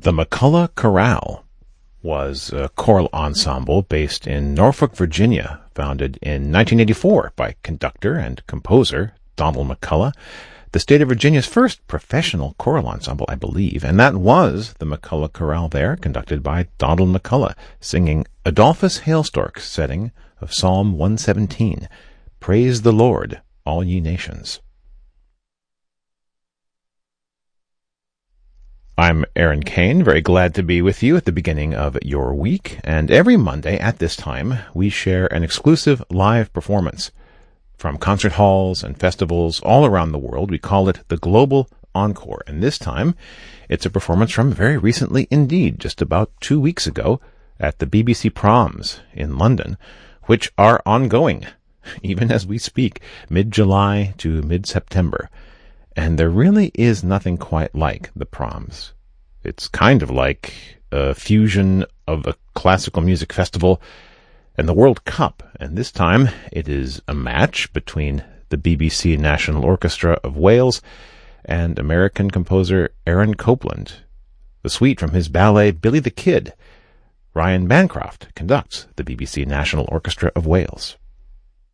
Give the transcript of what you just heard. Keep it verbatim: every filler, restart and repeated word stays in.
The McCulloch Chorale was a choral ensemble based in Norfolk, Virginia, founded in nineteen eighty-four by conductor and composer Donald McCulloch, the state of Virginia's first professional choral ensemble, I believe, and that was the McCulloch Chorale there, conducted by Donald McCulloch, singing Adolphus Hailstork's setting of Psalm one seventeen, Praise the Lord, all ye nations. I'm Aaron Kane, very glad to be with you at the beginning of your week, and every Monday at this time we share an exclusive live performance from concert halls and festivals all around the world. We call it the Global Encore, and this time it's a performance from very recently indeed, just about two weeks ago at the B B C Proms in London, which are ongoing, even as we speak, mid-July to mid-September. And there really is nothing quite like the Proms. It's kind of like a fusion of a classical music festival and the World Cup. And this time it is a match between the B B C National Orchestra of Wales and American composer Aaron Copland. The suite from his ballet Billy the Kid. Ryan Bancroft conducts the B B C National Orchestra of Wales.